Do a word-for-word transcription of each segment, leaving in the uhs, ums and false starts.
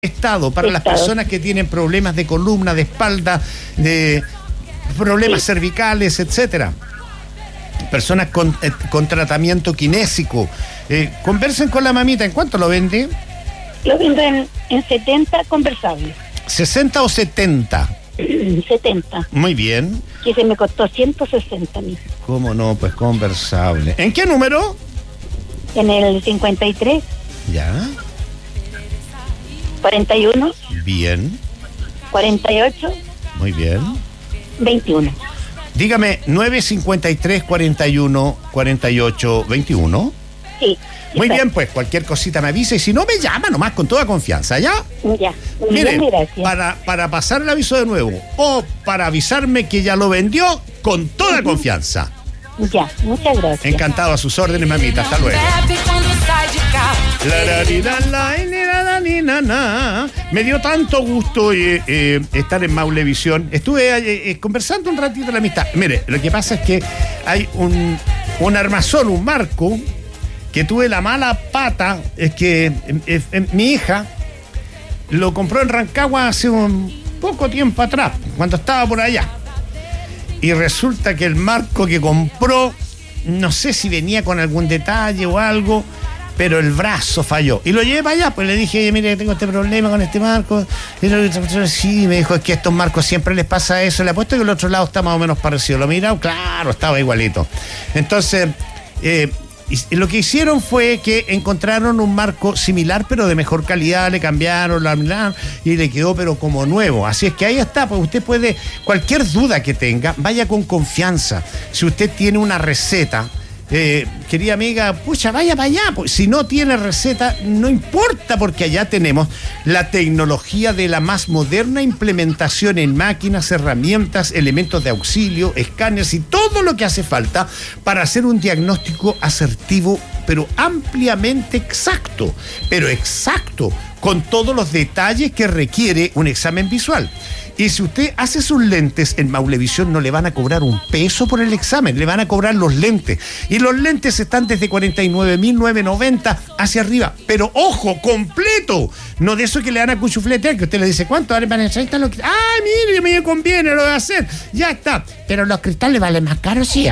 Estado para Estado. las personas que tienen problemas de columna, de espalda, de problemas Sí. cervicales, etcétera. Personas con, eh, con tratamiento kinésico. Eh, conversen con la mamita. ¿En cuánto lo vende? Lo vendo en, en setenta conversables. ¿sesenta o setenta? setenta. Muy bien. Que se me costó ciento sesenta mil. ¿Cómo no? Pues conversable. ¿En qué número? En el cincuenta y tres, Ya. cuarenta y uno, Bien. cuarenta y ocho, Muy bien. veintiuno. Dígame, nueve cincuenta y tres, cuarenta y uno, cuarenta y ocho, veintiuno. Sí. Muy está. bien, pues cualquier cosita me avisa y si no me llama nomás con toda confianza, ¿ya? Ya. Mire, Mire, gracias. para, para pasar el aviso de nuevo o para avisarme que ya lo vendió, con toda confianza. Ya, muchas gracias. Encantado, a sus órdenes, mamita. Hasta luego. Me dio tanto gusto eh, eh, estar en Maulevisión. Estuve eh, eh, conversando un ratito de la amistad. Mire, lo que pasa es que hay un, un armazón, un marco, que tuve la mala pata, es que eh, eh, mi hija lo compró en Rancagua hace un poco tiempo atrás, cuando estaba por allá. Y resulta que el marco que compró, no sé si venía con algún detalle o algo, pero el brazo falló. Y lo llevé para allá, pues le dije, oye, mire, tengo este problema con este marco. Y lo, sí, me dijo, es que a estos marcos siempre les pasa eso. Le apuesto que el otro lado está más o menos parecido. Lo mirado, claro, estaba igualito. Entonces, eh, y lo que hicieron fue que encontraron un marco similar, pero de mejor calidad, le cambiaron, la la, y le quedó pero como nuevo. Así es que ahí está, pues usted puede, cualquier duda que tenga, vaya con confianza. Si usted tiene una receta, eh, querida amiga, pucha, vaya para allá. Pues, si no tiene receta, no importa, porque allá tenemos la tecnología de la más moderna implementación en máquinas, herramientas, elementos de auxilio, escáneres y todo lo que hace falta para hacer un diagnóstico asertivo, pero ampliamente exacto, pero exacto, con todos los detalles que requiere un examen visual. Y si usted hace sus lentes en Maulevisión, no le van a cobrar un peso por el examen, le van a cobrar los lentes. Y los lentes están desde cuarenta y nueve mil novecientos noventa hacia arriba. Pero ojo, completo. No de eso que le dan a cuchufletear, que usted le dice, ¿cuánto vale para el los... ¡Ay, mire, me conviene, lo voy a hacer! Ya está. Pero los cristales valen más caros, sí.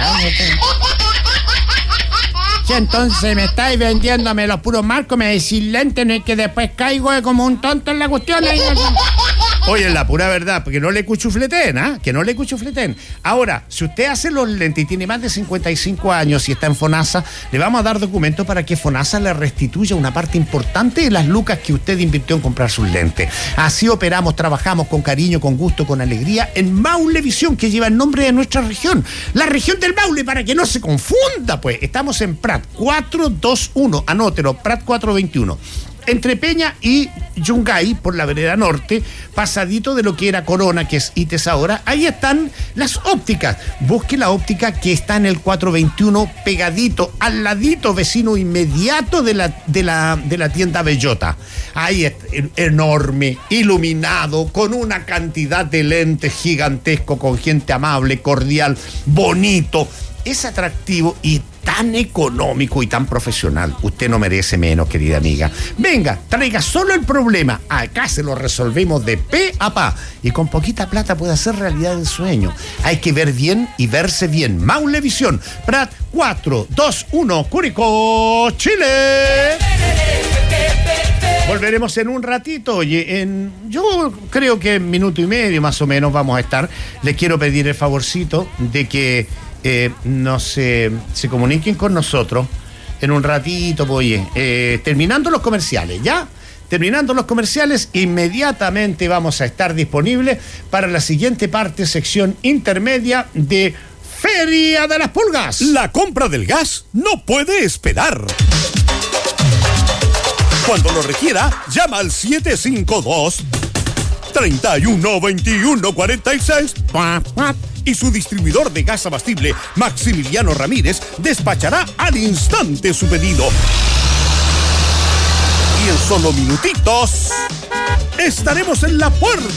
Sí, entonces me estáis vendiéndome los puros marcos, me decís lentes, no es que después caigo como un tonto en la cuestión. Ahí. Oye, la pura verdad, porque no le cuchufleten, ¿ah? Que no le cuchufleten. Ahora, si usted hace los lentes y tiene más de cincuenta y cinco años y está en FONASA, le vamos a dar documentos para que FONASA le restituya una parte importante de las lucas que usted invirtió en comprar sus lentes. Así operamos, trabajamos con cariño, con gusto, con alegría en Maulevisión, que lleva el nombre de nuestra región. La región del Maule, para que no se confunda, pues. Estamos en Prat cuatrocientos veintiuno, anótelo, Prat cuatrocientos veintiuno. Entre Peña y Yungay, por la vereda norte, pasadito de lo que era Corona, que es I T E S ahora, ahí están las ópticas. Busque la óptica que está en el cuatrocientos veintiuno, pegadito, al ladito, vecino inmediato de la, de la, de la tienda Bellota. Ahí es enorme, iluminado, con una cantidad de lentes gigantesco, con gente amable, cordial, bonito. Es atractivo y tan económico y tan profesional. Usted no merece menos, querida amiga. Venga, traiga solo el problema. Acá se lo resolvemos de pe a pa. Y con poquita plata puede hacer realidad el sueño. Hay que ver bien y verse bien. Maulevisión, Prat cuatrocientos veintiuno, Curicó, Chile. Volveremos en un ratito. Oye, en, yo creo que en minuto y medio más o menos vamos a estar. Les quiero pedir el favorcito de que Eh, no se, se comuniquen con nosotros en un ratito, pues, oye, eh, terminando los comerciales, ¿ya? Terminando los comerciales, inmediatamente vamos a estar disponibles para la siguiente parte, sección intermedia de Feria de las Pulgas. La compra del gas no puede esperar. Cuando lo requiera, llama al siete cinco dos, tres uno dos uno cuatro seis y su distribuidor de gas abastible, Maximiliano Ramírez, despachará al instante su pedido. Y en solo minutitos estaremos en la puerta